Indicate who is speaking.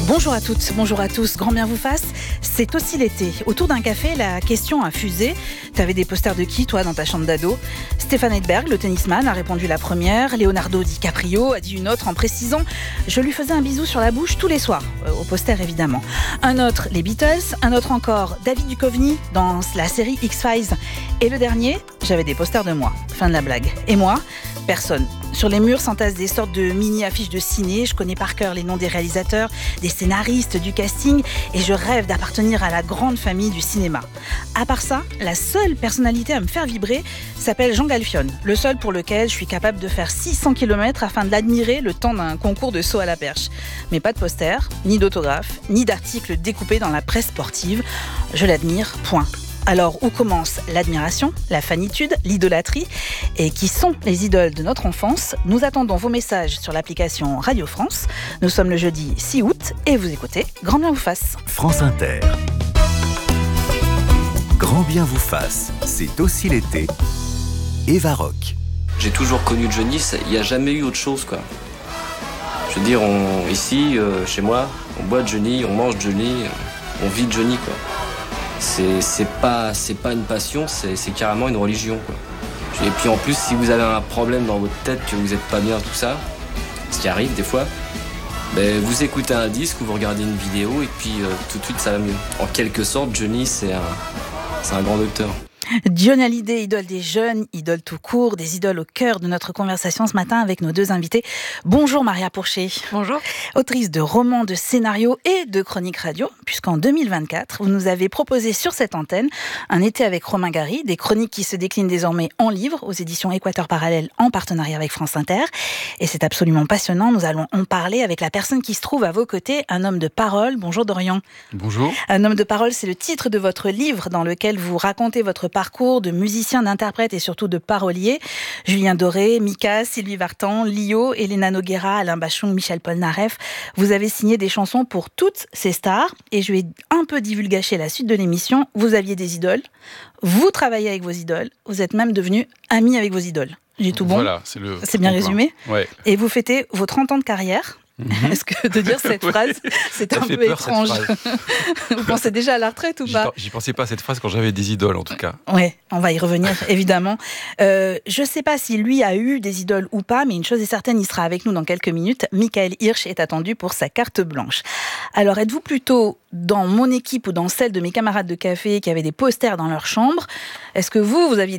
Speaker 1: Bonjour à toutes, bonjour à tous, grand bien vous fasse. C'est aussi l'été. Autour d'un café, la question a fusé. T'avais des posters de qui, toi, dans ta chambre d'ado ? Stéphane Edberg, le tennisman, a répondu la première. Leonardo DiCaprio a dit une autre en précisant « Je lui faisais un bisou sur la bouche tous les soirs ». Au poster, évidemment. Un autre, les Beatles. Un autre encore, David Duchovny, dans la série X-Files. Et le dernier, j'avais des posters de moi. Fin de la blague. Et moi ? Personne. Sur les murs s'entassent des sortes de mini-affiches de ciné. Je connais par cœur les noms des réalisateurs, des scénaristes, du casting, et je rêve d'appartenir à la grande famille du cinéma. À part ça, la seule personnalité à me faire vibrer s'appelle Jean Galfione, le seul pour lequel je suis capable de faire 600 km afin de l'admirer le temps d'un concours de saut à la perche. Mais pas de poster, ni d'autographe, ni d'articles découpés dans la presse sportive. Je l'admire, point. Alors, où commence l'admiration, la fanitude, l'idolâtrie ? Et qui sont les idoles de notre enfance ? Nous attendons vos messages sur l'application Radio France. Nous sommes le jeudi 6 août et vous écoutez Grand bien vous fasse.
Speaker 2: France Inter. Grand bien vous fasse, c'est aussi l'été. Eva Rock.
Speaker 3: J'ai toujours connu Johnny, il n'y a jamais eu autre chose, quoi. Je veux dire, ici, chez moi, on boit de Johnny, on mange de Johnny, on vit de Johnny, quoi. C'est pas une passion, c'est carrément une religion, quoi. Et puis en plus, si vous avez un problème dans votre tête, que vous n'êtes pas bien, tout ça, ce qui arrive des fois, vous écoutez un disque ou vous regardez une vidéo et puis tout de suite ça va mieux. En quelque sorte, Johnny, c'est un grand docteur.
Speaker 1: Johnny Hallyday, idole des jeunes, idole tout court, des idoles au cœur de notre conversation ce matin avec nos deux invités. Bonjour Maria Pourchet.
Speaker 4: Bonjour.
Speaker 1: Autrice de romans, de scénarios et de chroniques radio, puisqu'en 2024, vous nous avez proposé sur cette antenne un été avec Romain Gary, des chroniques qui se déclinent désormais en livres aux éditions Équateur Parallèle en partenariat avec France Inter. Et c'est absolument passionnant, nous allons en parler avec la personne qui se trouve à vos côtés, un homme de parole. Bonjour Dorian.
Speaker 5: Bonjour.
Speaker 1: Un homme de parole, c'est le titre de votre livre dans lequel vous racontez votre parcours de musicien, d'interprète et surtout de parolier. Julien Doré, Mika, Sylvie Vartan, Lio, Elena Noguera, Alain Bachung, Michel Polnareff. Vous avez signé des chansons pour toutes ces stars et je vais un peu divulgacher la suite de l'émission. Vous aviez des idoles, vous travaillez avec vos idoles, vous êtes même devenus amis avec vos idoles. J'ai tout bon ?
Speaker 5: Voilà,
Speaker 1: c'est bien résumé ?
Speaker 5: Ouais.
Speaker 1: Et vous fêtez vos 30 ans de carrière. Est-ce que de dire cette phrase, c'est un peu étrange ? Vous pensez déjà à la retraite ou pas ?
Speaker 5: J'y pensais pas à cette phrase quand j'avais des idoles, en tout cas.
Speaker 1: Ouais, on va y revenir, évidemment. Je sais pas si lui a eu des idoles ou pas, mais une chose est certaine, il sera avec nous dans quelques minutes. Michael Hirsch est attendu pour sa carte blanche. Alors, êtes-vous plutôt dans mon équipe ou dans celle de mes camarades de café qui avaient des posters dans leur chambre ? Est-ce que vous aviez